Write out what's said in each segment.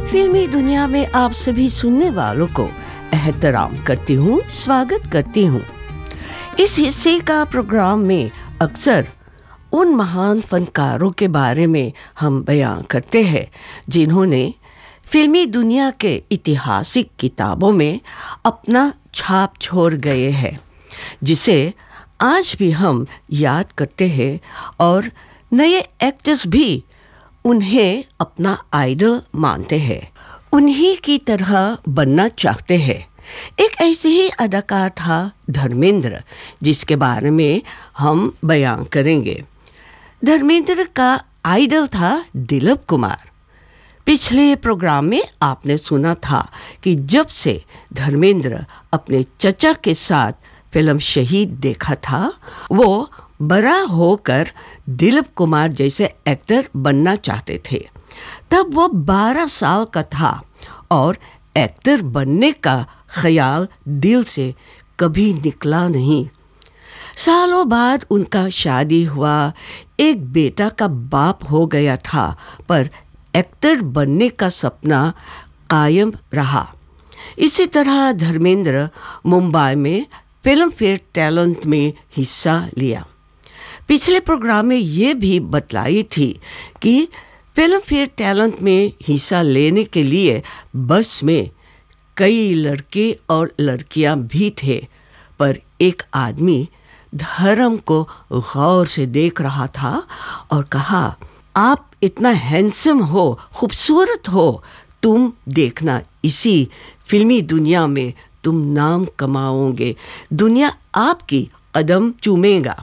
फिल्मी दुनिया में आप सभी सुनने वालों को एहतराम करती हूँ, स्वागत करती हूँ। इस हिस्से का प्रोग्राम में अक्सर उन महान फनकारों के बारे में हम बयां करते हैं जिन्होंने फिल्मी दुनिया के ऐतिहासिक किताबों में अपना छाप छोड़ गए हैं, जिसे आज भी हम याद करते हैं और नए एक्टर्स भी उन्हें अपना आइडल मानते हैं, उन्हीं की तरह बनना चाहते हैं। एक ऐसे ही अदाकार था धर्मेंद्र, जिसके बारे में हम बयां करेंगे। धर्मेंद्र का आइडल था दिलीप कुमार। पिछले प्रोग्राम में आपने सुना था कि जब से धर्मेंद्र अपने चचा के साथ फिल्म शहीद देखा था, वो बड़ा होकर दिलीप कुमार जैसे एक्टर बनना चाहते थे। तब वो 12 साल का था और एक्टर बनने का ख्याल दिल से कभी निकला नहीं। सालों बाद उनका शादी हुआ, एक बेटा का बाप हो गया था, पर एक्टर बनने का सपना कायम रहा। इसी तरह धर्मेंद्र मुंबई में फिल्म फेयर टैलेंट में हिस्सा लिया। पिछले प्रोग्राम में ये भी बतलाई थी कि फिल्म फेयर टैलेंट में हिस्सा लेने के लिए बस में कई लड़के और लड़कियां भी थे, पर एक आदमी धर्म को गौर से देख रहा था और कहा, आप इतना हैंडसम हो, खूबसूरत हो, तुम देखना, इसी फिल्मी दुनिया में तुम नाम कमाओगे, दुनिया आपकी कदम चूमेगा।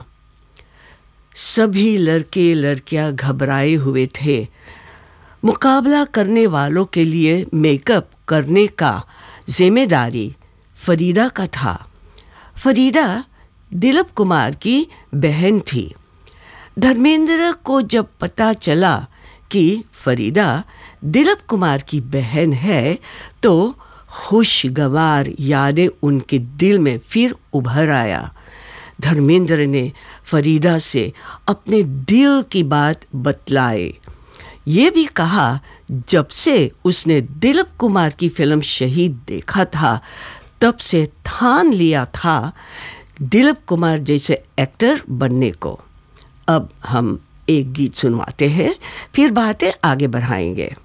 सभी लड़के लड़कियां घबराए हुए थे। मुकाबला करने वालों के लिए मेकअप करने का जिम्मेदारी फरीदा का था। फरीदा दिलीप कुमार की बहन थी। धर्मेंद्र को जब पता चला कि फरीदा दिलीप कुमार की बहन है, तो खुशगवार यादें उनके दिल में फिर उभर आया। धर्मेंद्र ने फरीदा से अपने दिल की बात बतलाई। ये भी कहा, जब से उसने दिलीप कुमार की फिल्म शहीद देखा था, तब से ठान लिया था दिलीप कुमार जैसे एक्टर बनने को। अब हम एक गीत सुनवाते हैं, फिर बातें आगे बढ़ाएंगे।